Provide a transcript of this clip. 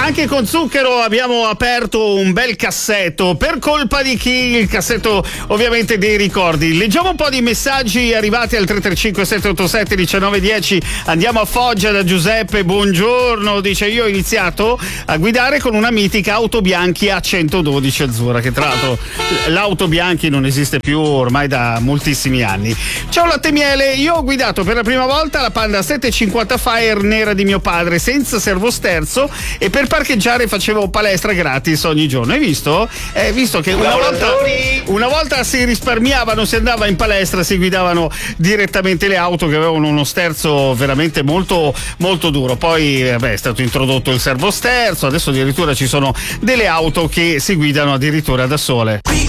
Anche con Zucchero abbiamo aperto un bel cassetto. Per colpa di chi? Il cassetto ovviamente dei ricordi. Leggiamo un po' di messaggi arrivati al 335 787 1910. Andiamo a Foggia da Giuseppe. Buongiorno, dice: io ho iniziato a guidare con una mitica auto Bianchi A112 azzurra, che tra l'altro l'auto Bianchi non esiste più ormai da moltissimi anni. Ciao Latte Miele, io ho guidato per la prima volta la Panda 750 Fire nera di mio padre senza servosterzo e per parcheggiare facevo palestra gratis ogni giorno. Hai visto? Visto che una volta si risparmiavano, si andava in palestra, si guidavano direttamente le auto che avevano uno sterzo veramente molto molto duro. Poi è stato introdotto il servosterzo, adesso addirittura ci sono delle auto che si guidano addirittura da sole.